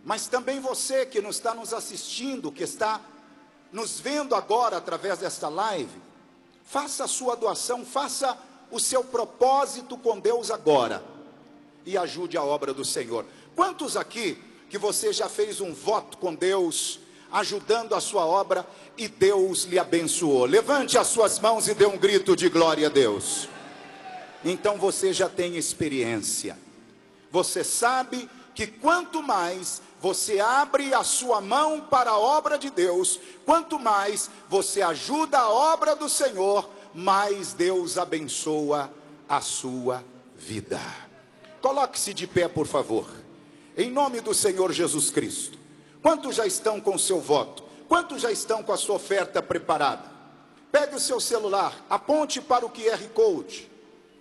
mas também você que não está nos assistindo, que está nos vendo agora através desta live, faça a sua doação, faça o seu propósito com Deus agora, e ajude a obra do Senhor. Quantos aqui que você já fez um voto com Deus, ajudando a sua obra, e Deus lhe abençoou? Levante as suas mãos e dê um grito de glória a Deus. Então você já tem experiência, você sabe que quanto mais você abre a sua mão para a obra de Deus, quanto mais você ajuda a obra do Senhor, mais Deus abençoa a sua vida. Coloque-se de pé, por favor, em nome do Senhor Jesus Cristo. Quantos já estão com o seu voto? Quantos já estão com a sua oferta preparada? Pegue o seu celular, aponte para o QR Code.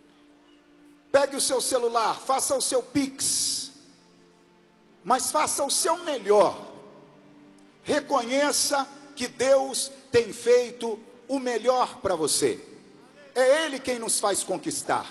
Pegue o seu celular, faça o seu Pix, mas faça o seu melhor. Reconheça que Deus tem feito o melhor para você. É Ele quem nos faz conquistar.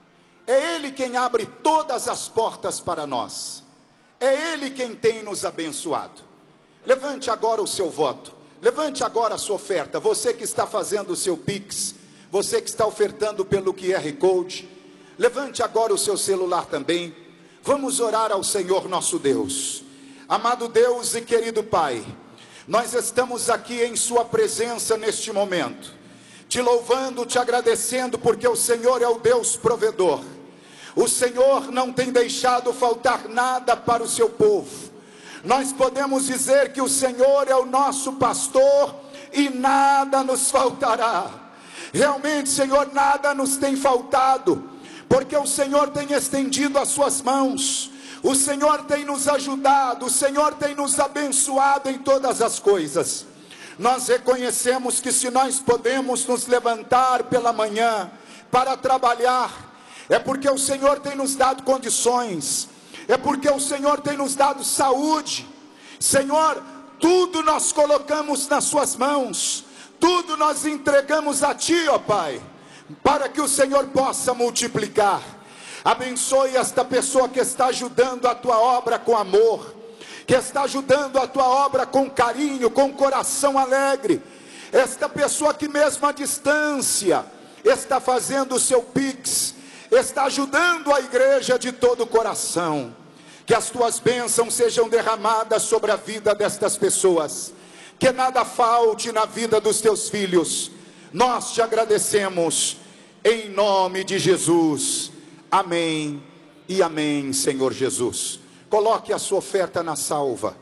É Ele quem abre todas as portas para nós. É Ele quem tem nos abençoado. Levante agora o seu voto. Levante agora a sua oferta. Você que está fazendo o seu Pix, você que está ofertando pelo QR Code, levante agora o seu celular também. Vamos orar ao Senhor nosso Deus. Amado Deus e querido Pai, nós estamos aqui em sua presença neste momento, te louvando, te agradecendo, porque o Senhor é o Deus provedor. O Senhor não tem deixado faltar nada para o seu povo. Nós podemos dizer que o Senhor é o nosso pastor e nada nos faltará. Realmente, Senhor, nada nos tem faltado, porque o Senhor tem estendido as suas mãos, o Senhor tem nos ajudado, o Senhor tem nos abençoado em todas as coisas. Nós reconhecemos que se nós podemos nos levantar pela manhã para trabalhar, é porque o Senhor tem nos dado condições, é porque o Senhor tem nos dado saúde. Senhor, tudo nós colocamos nas suas mãos, tudo nós entregamos a Ti, ó Pai, para que o Senhor possa multiplicar. Abençoe esta pessoa que está ajudando a Tua obra com amor, que está ajudando a Tua obra com carinho, com coração alegre. Esta pessoa que mesmo à distância está fazendo o seu Pix, está ajudando a igreja de todo o coração. Que as Tuas bênçãos sejam derramadas sobre a vida destas pessoas, que nada falte na vida dos Teus filhos. Nós te agradecemos, em nome de Jesus, amém e amém. Senhor Jesus, coloque a sua oferta na salva,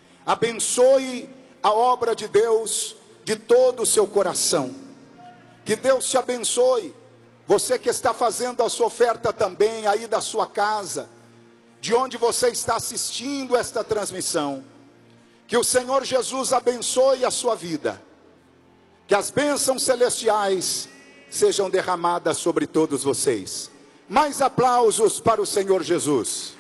abençoe a obra de Deus de todo o seu coração. Que Deus te abençoe. Você que está fazendo a sua oferta também aí da sua casa, de onde você está assistindo esta transmissão, que o Senhor Jesus abençoe a sua vida, que as bênçãos celestiais sejam derramadas sobre todos vocês. Mais aplausos para o Senhor Jesus.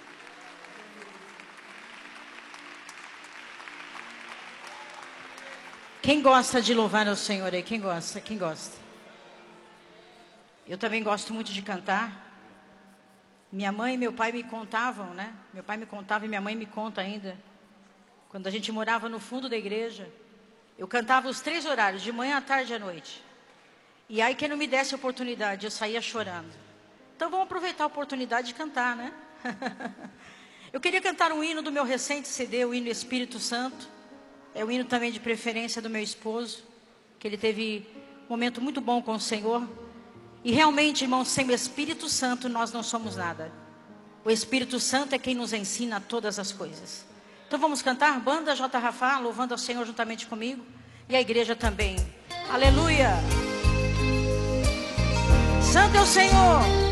Quem gosta de louvar ao Senhor aí? Quem gosta? Quem gosta? Eu também gosto muito de cantar. Minha mãe e meu pai me contavam, né? Meu pai me contava e minha mãe me conta ainda. Quando a gente morava no fundo da igreja, eu cantava os 3 horários, de manhã, à tarde e à noite. E aí quem não me desse a oportunidade, eu saía chorando. Então vamos aproveitar a oportunidade de cantar, né? Eu queria cantar um hino do meu recente CD, o hino Espírito Santo. É o hino também de preferência do meu esposo, que ele teve um momento muito bom com o Senhor. E realmente, irmãos, sem o Espírito Santo nós não somos nada. O Espírito Santo é quem nos ensina todas as coisas. Então vamos cantar, banda J. Rafa, louvando ao Senhor juntamente comigo. E a igreja também. Aleluia! Santo é o Senhor!